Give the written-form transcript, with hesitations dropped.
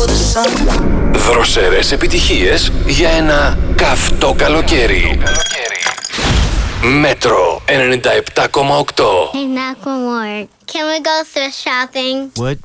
Δροσερές επιτυχίες για ένα καυτό καλοκαίρι. Μέτρο 97,8. Hey, Macklemore, can we go thrift shopping? What?